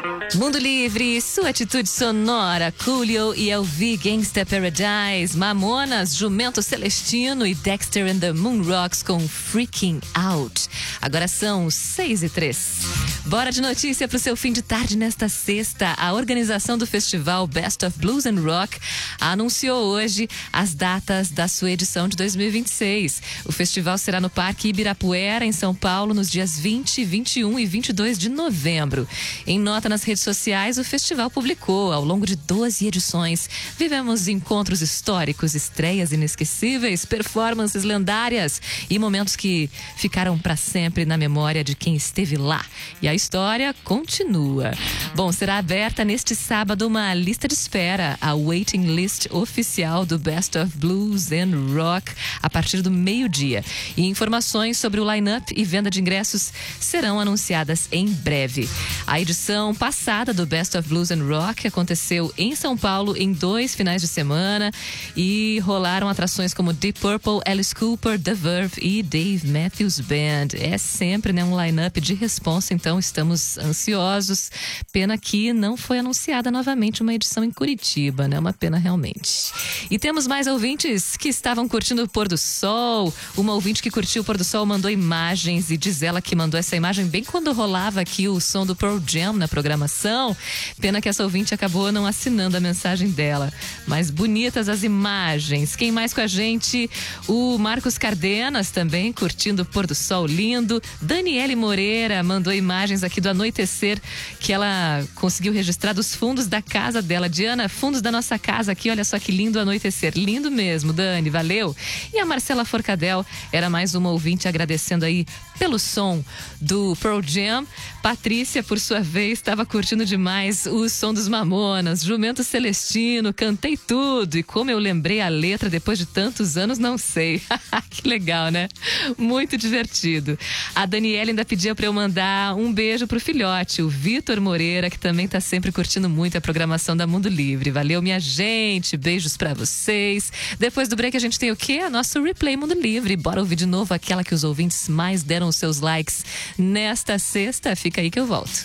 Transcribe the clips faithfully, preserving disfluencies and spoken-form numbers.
Mundo Livre, sua atitude sonora, Coolio e L V Gangsta Paradise, Mamonas, Jumento Celestino e Dexter and the Moon Rocks com Freaking Out. Agora são seis e três. Bora de notícia pro seu fim de tarde nesta sexta. A organização do festival Best of Blues and Rock anunciou hoje as datas da sua edição de dois mil e vinte e seis. O festival será no Parque Ibirapuera, em São Paulo, nos dias vinte, vinte e um e vinte e dois de novembro. Em nota nas redes sociais, o festival publicou, ao longo de doze edições, vivemos encontros históricos, estreias inesquecíveis, performances lendárias e momentos que ficaram para sempre na memória de quem esteve lá. E a história continua. Bom, será aberta neste sábado uma lista de espera, a waiting list oficial do Best of Blues and Rock, a partir do meio-dia. E informações sobre o line-up e venda de ingressos serão anunciadas em breve. A edição passada do Best of Blues and Rock aconteceu em São Paulo em dois finais de semana e rolaram atrações como Deep Purple, Alice Cooper, The Verve e Dave Matthews Band. É sempre, né, um line-up de responsa, então estamos ansiosos. Pena que não foi anunciada novamente uma edição em Curitiba, né? Uma pena realmente. E temos mais ouvintes que estavam curtindo o pôr do sol. Uma ouvinte que curtiu o pôr do sol mandou imagens e diz ela que mandou essa imagem bem quando rolava aqui o som do Pearl Jam na programação. Pena que essa ouvinte acabou não assinando a mensagem dela. Mas bonitas as imagens. Quem mais com a gente? O Marcos Cardenas também curtindo o pôr do sol lindo. Daniele Moreira mandou imagens aqui do anoitecer que ela conseguiu registrar dos fundos da casa dela. Diana, fundos da nossa casa aqui, olha só que lindo anoitecer. Lindo mesmo, Dani, valeu. E a Marcela Forcadell era mais uma ouvinte agradecendo aí pelo som do Pearl Jam. Patrícia, por sua vez, estava curtindo demais o som dos Mamonas, Jumento Celestino, cantei tudo. E como eu lembrei a letra depois de tantos anos, não sei. Que legal, né? Muito divertido. A Daniela ainda pediu para eu mandar um beijo pro filhote, o Vitor Moreira, que também tá sempre curtindo muito a programação da Mundo Livre. Valeu, minha gente. Beijos para vocês. Depois do break a gente tem o quê? A nosso Replay Mundo Livre. Bora ouvir de novo aquela que os ouvintes mais deram os seus likes nesta sexta. Fica aí que eu volto.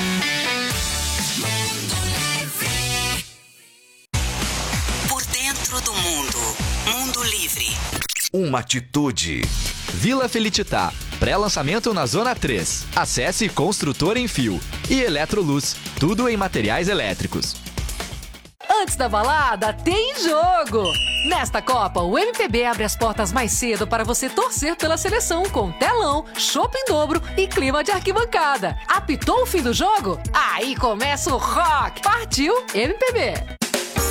Por dentro do mundo. Mundo Livre. Uma atitude. Vila Felititá. Pré-lançamento na Zona três. Acesse Construtor em Fio. E Eletroluz. Tudo em materiais elétricos. Antes da balada, tem jogo! Nesta Copa, o M P B abre as portas mais cedo para você torcer pela seleção com telão, chopp em dobro e clima de arquibancada. Apitou o fim do jogo? Aí começa o rock! Partiu M P B!